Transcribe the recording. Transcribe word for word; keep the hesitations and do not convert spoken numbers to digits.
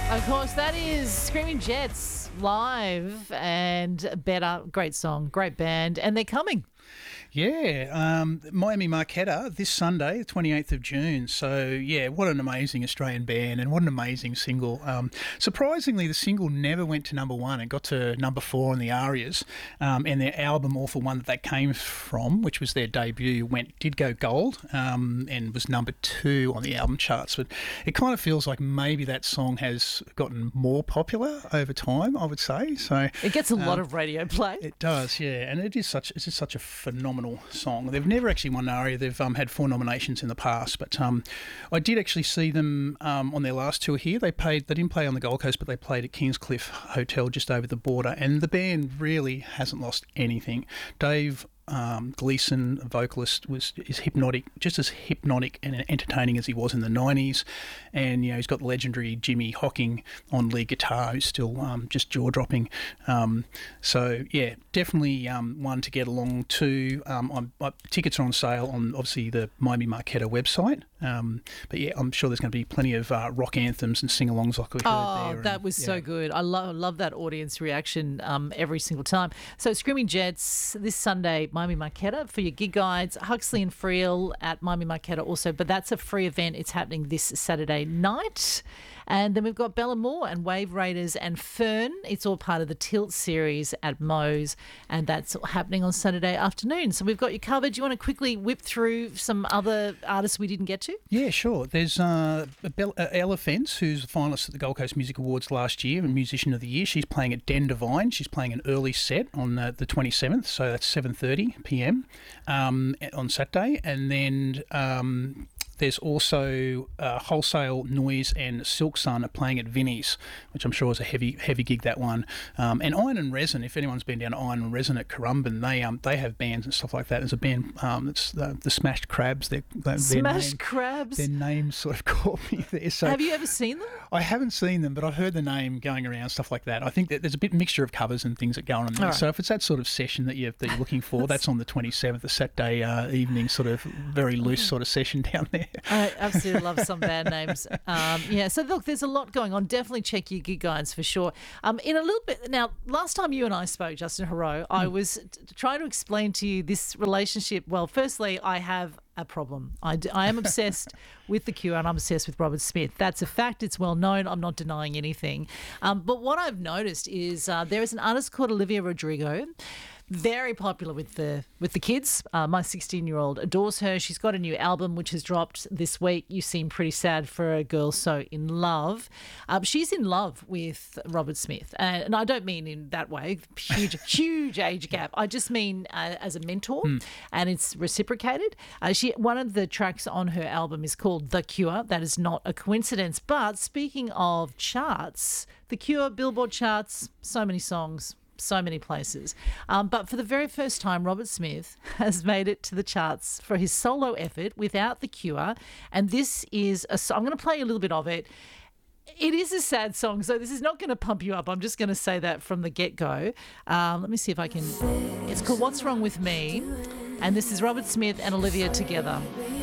Of course, that is Screaming Jets live and Better. Great song, great band, and they're coming. Yeah, um, Miami Marquetta this Sunday, the twenty-eighth of June. So, yeah, what an amazing Australian band and what an amazing single. Um, surprisingly, the single never went to number one. It got to number four on the Arias, um, and their album, Awful One, that that came from, which was their debut, went did go gold um, and was number two on the album charts. But it kind of feels like maybe that song has gotten more popular over time, I would say. So It gets a lot um, of radio play. It does, yeah, and it is such it's just such a phenomenal song. They've never actually won an ARIA. They've um, had four nominations in the past, but um, I did actually see them um, on their last tour here. They played. They didn't play on the Gold Coast, but they played at Kingscliff Hotel just over the border, and the band really hasn't lost anything. Dave Um, Gleason, vocalist, was is hypnotic, just as hypnotic and entertaining as he was in the nineties. And you know, he's got the legendary Jimmy Hocking on lead guitar, who's still um, just jaw dropping. Um, so yeah, definitely um, one to get along to. Um, I'm, I, tickets are on sale on obviously the Miami Marquetta website. Um, but yeah, I'm sure there's going to be plenty of uh, rock anthems and sing-alongs like we heard Oh, there. that and, was yeah. so good. I love love that audience reaction um, every single time. So Screaming Jets this Sunday, Miami Marquetta for your gig guides. Huxley and Friel at Miami Marquetta also, but that's a free event. It's happening this Saturday night. And then we've got Bella Moore and Wave Raiders and Fern. It's all part of the Tilt series at Moe's, and that's happening on Saturday afternoon. So we've got you covered. Do you want to quickly whip through some other artists we didn't get to? Yeah, sure. There's uh, Bella, uh, Ella Fence, who's a finalist at the Gold Coast Music Awards last year and Musician of the Year. She's playing at Den Divine. She's playing an early set on uh, the twenty-seventh, so that's seven thirty p m um, on Saturday. And then Um, there's also uh, Wholesale Noise and Silk Sun are playing at Vinnie's, which I'm sure is a heavy heavy gig, that one. Um, and Iron and Resin, if anyone's been down to Iron and Resin at Currumbin, they um they have bands and stuff like that. There's a band um that's the, the Smashed Crabs. They're, they're, Smashed name, Crabs. Their name sort of caught me there. So Have you ever seen them? I haven't seen them, but I've heard the name going around, stuff like that. I think that there's a bit mixture of covers and things that go on in there. Right. So if it's that sort of session that you're, that you're looking for, that's on the twenty-seventh, the Saturday uh, evening, sort of very loose sort of session down there. I absolutely love some band names. Um, yeah, so look, there's a lot going on. Definitely check your gig guides for sure. Um, in a little bit now, last time you and I spoke, Justin Haro, mm. I was t- trying to explain to you this relationship. Well, firstly, I have a problem. I, d- I am obsessed with The Cure and I'm obsessed with Robert Smith. That's a fact. It's well known. I'm not denying anything. Um, but what I've noticed is uh, there is an artist called Olivia Rodrigo, very popular with the with the kids. Uh, my sixteen-year-old adores her. She's got a new album which has dropped this week. You seem pretty sad for a girl so in love. Um, she's in love with Robert Smith. And, and I don't mean in that way, huge, huge age gap. I just mean uh, as a mentor, mm. and it's reciprocated. Uh, she One of the tracks on her album is called The Cure. That is not a coincidence. But speaking of charts, The Cure, Billboard charts, so many songs, so many places. Um, but for the very first time, Robert Smith has made it to the charts for his solo effort without The Cure. And this is a song. I'm going to play a little bit of it. It is a sad song, so this is not going to pump you up. I'm just going to say that from the get-go. Um, let me see if I can. It's called What's Wrong With Me. And this is Robert Smith and Olivia together.